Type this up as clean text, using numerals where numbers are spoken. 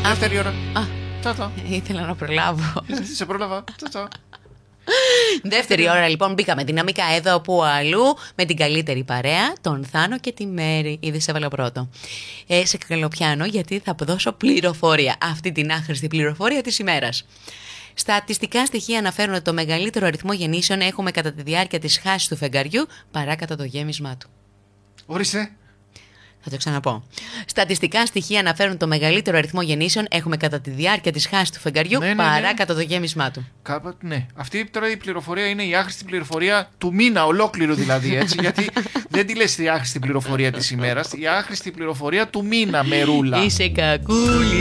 Δεύτερη ώρα. Ήθελα να προλάβω. Σε πρόλαβα. Δεύτερη ώρα λοιπόν μπήκαμε δυναμικά εδώ που αλλού με την καλύτερη παρέα, τον Θάνο και τη Μέρη. Είδες, έβαλα πρώτο. Σε καλοπιάνω γιατί θα δώσω πληροφορία. Αυτή την άχρηστη πληροφορία της ημέρας. Στατιστικά στοιχεία αναφέρουν ότι το μεγαλύτερο αριθμό γεννήσεων έχουμε κατά τη διάρκεια της χάσης του φεγγαριού παρά κατά το γέμισμά του. Ορίστε. Θα το ξαναπώ. Στατιστικά στοιχεία αναφέρουν το μεγαλύτερο αριθμό γεννήσεων έχουμε κατά τη διάρκεια της χάσης του φεγγαριού παρά κατά το γέμισμά του. Ναι. Αυτή τώρα η πληροφορία είναι η άχρηστη πληροφορία του μήνα, ολόκληρου δηλαδή, έτσι. Γιατί δεν τη λες η άχρηστη πληροφορία της ημέρας, η άχρηστη πληροφορία του μήνα, Μερούλα. Είσαι κακούλη.